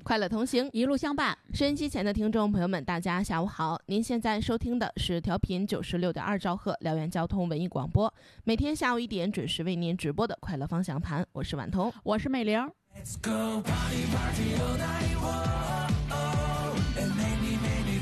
快乐同行， 一路相伴。 收音机前的听众朋友们，大家下午好！您现在收听的是调频96.2兆赫辽源交通文艺广播，每天下午1点准时为您直播的快乐方向盘，我是婉彤， 我是美玲。 Let's go party party all night, and maybe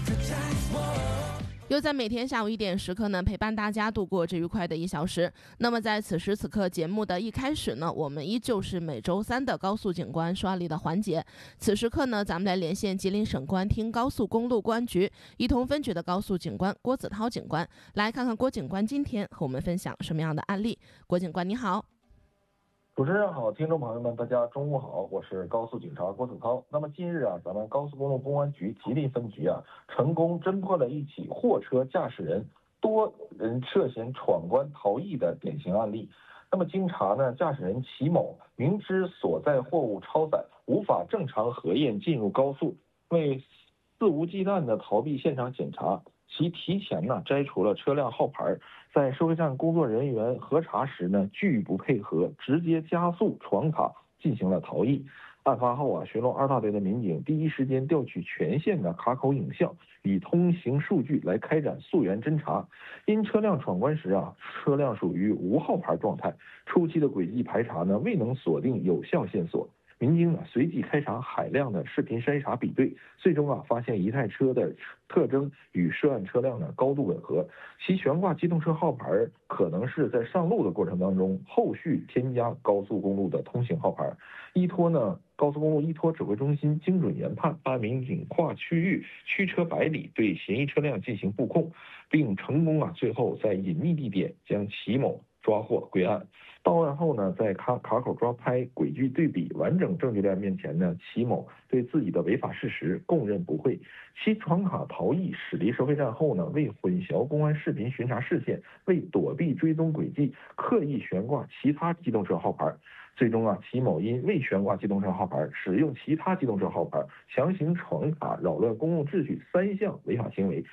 pretend. 又在每天下午1点时刻呢，陪伴大家度过这愉快的1小时。那么在此时此刻节目的一开始呢，我们依旧是每周三的高速警官说案例的环节。此时刻呢，咱们来连线吉林省公安厅高速公路公安局仪同分局的高速警官郭子涛警官，来看看郭警官今天和我们分享什么样的案例。郭警官你好。 主持人好，听众朋友们，大家中午好，我是高速警察郭子涛。那么近日咱们高速公路公安局吉林分局成功侦破了一起货车驾驶人多人涉嫌闯关逃逸的典型案例。那么经查呢，驾驶人齐某明知所载货物超载，无法正常核验进入高速，为肆无忌惮的逃避现场检查，其提前摘除了车辆号牌，在收费站工作人员核查时拒不配合，直接加速闯卡进行了逃逸。案发后巡逻2大队的民警第一时间调取全县的卡口影像与通行数据来开展溯源侦查。因车辆闯关时车辆属于无号牌状态，初期的轨迹排查未能锁定有效线索。民警随即开展海量的视频筛查比对，最终发现一台车的特征与涉案车辆高度吻合，其悬挂机动车号牌可能是在上路的过程当中后续添加高速公路的通行号牌。依托高速公路依托指挥中心精准研判，办案民警跨区域驱车百里对嫌疑车辆进行布控，并成功最后在隐秘地点将齐某抓获归案。到案后在卡口抓拍、轨迹对比完整证据链面前齐某对自己的违法事实供认不讳。其闯卡逃逸驶离收费站后为混淆公安视频巡查视线，为躲避追踪轨迹，刻意悬挂其他机动车号牌。最终齐某因未悬挂机动车号牌、使用其他机动车号牌、强行闯卡、扰乱公共秩序3项违法行为，